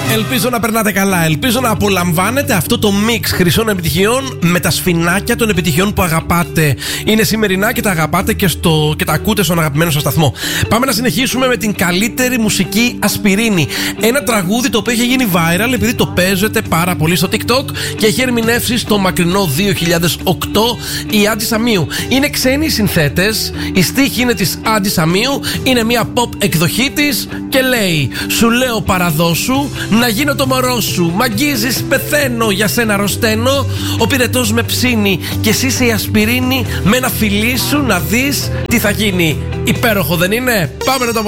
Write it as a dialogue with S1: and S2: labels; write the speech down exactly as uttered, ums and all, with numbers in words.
S1: Ελπίζω να περνάτε καλά. Ελπίζω να απολαμβάνετε αυτό το μίξ χρυσών επιτυχιών με τα σφινάκια των επιτυχιών που αγαπάτε. Είναι σημερινά και τα αγαπάτε και, στο, και τα ακούτε στον αγαπημένο σας σταθμό. Πάμε να συνεχίσουμε με την καλύτερη μουσική Ασπιρίνη. Ένα τραγούδι το οποίο έχει γίνει viral επειδή το παίζετε πάρα πολύ στο TikTok και έχει ερμηνεύσει στο μακρινό δύο χιλιάδες οκτώ η Άντι Σαμίου. Είναι ξένοι οι συνθέτες, η στίχη είναι της Άντι Σαμίου, είναι μια pop εκδοχή της και λέει: σου λέω παραδόσου, να γίνω το μωρό σου. Μ' αγγίζεις, πεθαίνω, για σένα αρρωσταίνω. Ο πυρετός με ψήνει και εσύ είσαι η Ασπιρίνη. Με ένα φιλί σου να δεις τι θα γίνει. Υπέροχο δεν είναι? Πάμε να το